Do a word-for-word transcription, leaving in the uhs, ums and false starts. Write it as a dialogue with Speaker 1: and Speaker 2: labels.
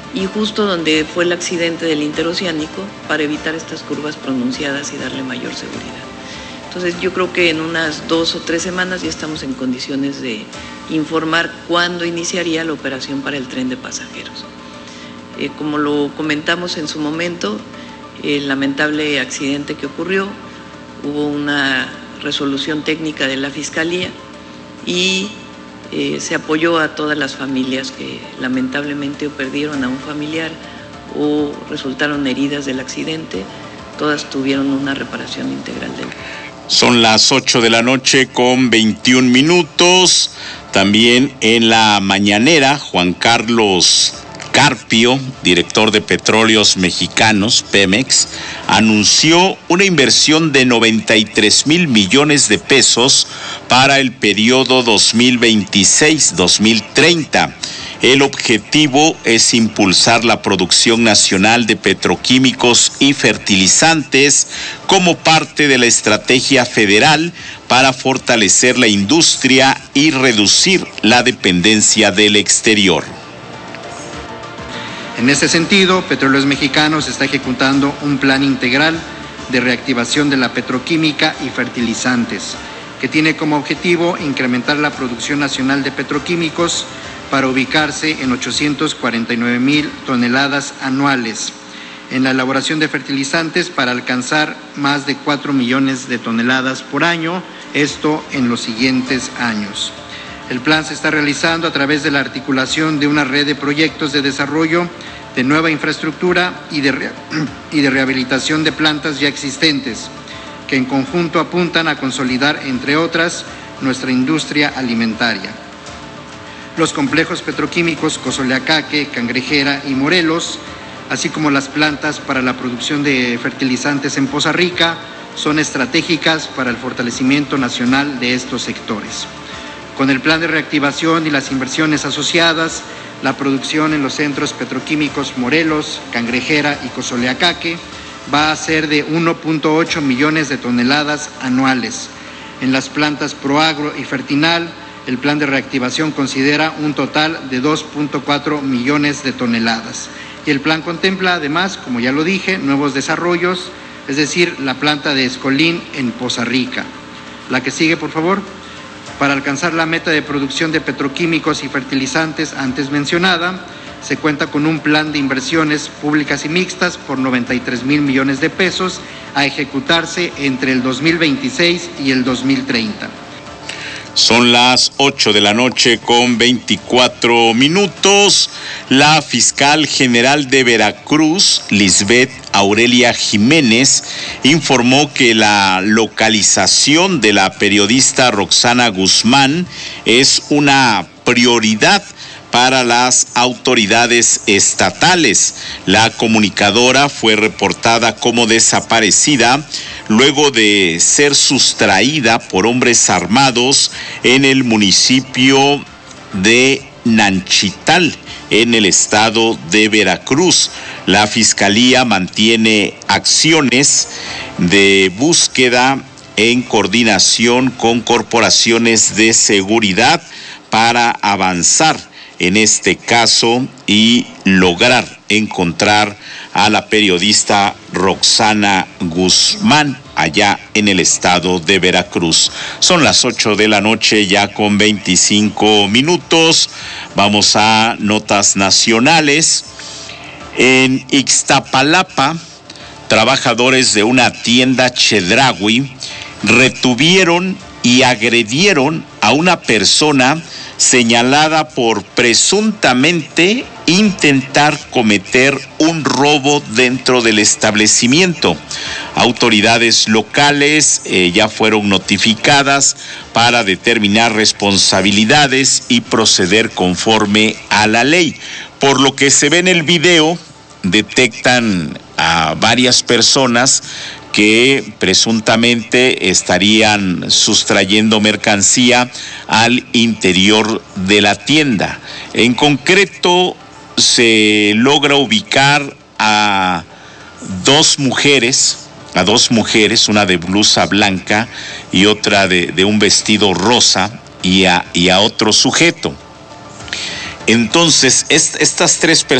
Speaker 1: y justo donde fue el accidente del interoceánico, para evitar estas curvas pronunciadas y darle mayor seguridad. Entonces yo creo que en unas dos o tres semanas ya estamos en condiciones de informar cuándo iniciaría la operación para el tren de pasajeros. Eh, como lo comentamos en su momento, el lamentable accidente que ocurrió, hubo una resolución técnica de la Fiscalía y eh, se apoyó a todas las familias que lamentablemente o perdieron a un familiar o resultaron heridas del accidente. Todas tuvieron una reparación integral del.
Speaker 2: Son las ocho de la noche con veintiún minutos. También en la mañanera, Juan Carlos Carpio, director de Petróleos Mexicanos, Pemex, anunció una inversión de noventa y tres mil millones de pesos para el periodo dos mil veintiséis a dos mil treinta. El objetivo es impulsar la producción nacional de petroquímicos y fertilizantes como parte de la estrategia federal para fortalecer la industria y reducir la dependencia del exterior.
Speaker 3: En este sentido, Petróleos Mexicanos está ejecutando un plan integral de reactivación de la petroquímica y fertilizantes, que tiene como objetivo incrementar la producción nacional de petroquímicos para ubicarse en ochocientos cuarenta y nueve mil toneladas anuales, en la elaboración de fertilizantes para alcanzar más de cuatro millones de toneladas por año, esto en los siguientes años. El plan se está realizando a través de la articulación de una red de proyectos de desarrollo de nueva infraestructura y de, re- y de rehabilitación de plantas ya existentes, que en conjunto apuntan a consolidar, entre otras, nuestra industria alimentaria. Los complejos petroquímicos Cosoleacaque, Cangrejera y Morelos, así como las plantas para la producción de fertilizantes en Poza Rica, son estratégicas para el fortalecimiento nacional de estos sectores. Con el plan de reactivación y las inversiones asociadas, la producción en los centros petroquímicos Morelos, Cangrejera y Cosoleacaque va a ser de uno punto ocho millones de toneladas anuales. En las plantas Proagro y Fertinal, el plan de reactivación considera un total de dos punto cuatro millones de toneladas. Y el plan contempla además, como ya lo dije, nuevos desarrollos, es decir, la planta de Escolín en Poza Rica. La que sigue, por favor. Para alcanzar la meta de producción de petroquímicos y fertilizantes antes mencionada, se cuenta con un plan de inversiones públicas y mixtas por noventa y tres mil millones de pesos a ejecutarse entre el dos mil veintiséis y el dos mil treinta.
Speaker 2: Son las ocho de la noche con veinticuatro minutos. La fiscal general de Veracruz, Lisbeth Aurelia Jiménez, informó que la localización de la periodista Roxana Guzmán es una prioridad para las autoridades estatales. La comunicadora fue reportada como desaparecida luego de ser sustraída por hombres armados en el municipio de Nanchital, en el estado de Veracruz. La Fiscalía mantiene acciones de búsqueda en coordinación con corporaciones de seguridad para avanzar en este caso y lograr encontrar a la periodista Roxana Guzmán allá en el estado de Veracruz. Son las ocho de la noche ya con veinticinco minutos. Vamos a notas nacionales. En Ixtapalapa, trabajadores de una tienda Chedraui retuvieron y agredieron a una persona señalada por presuntamente intentar cometer un robo dentro del establecimiento. Autoridades locales eh, ya fueron notificadas para determinar responsabilidades y proceder conforme a la ley. Por lo que se ve en el video, detectan a varias personas que presuntamente estarían sustrayendo mercancía al interior de la tienda. En concreto, se logra ubicar a dos mujeres, a dos mujeres, una de blusa blanca y otra de, de un vestido rosa, y a, y a otro sujeto. Entonces, est- estas tres personas